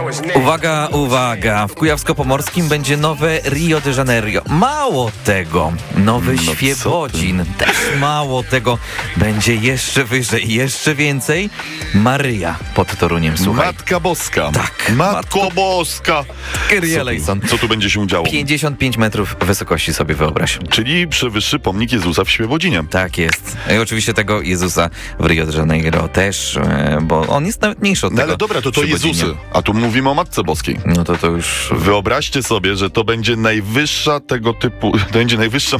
Uwaga, uwaga. W Kujawsko-Pomorskim będzie nowe Rio de Janeiro. Mało tego, nowy Świebodzin. Też mało tego. Będzie jeszcze wyżej, jeszcze więcej. Maryja pod Toruniem, słuchaj. Matka Boska. Tak. Matko Boska. Kyrie eleison. Co tu będzie się działo? 55 metrów wysokości sobie wyobraź. Czyli przewyższy pomnik Jezusa w Świebodzinie. Tak jest. I oczywiście tego Jezusa w Rio de Janeiro też, bo on jest nawet mniejszy od No tego. ale dobra, to Świebodzinie. Jezusy. A tu mówimy o Matce Boskiej. No to już... Wyobraźcie sobie, że to będzie najwyższa tego typu, to będzie najwyższa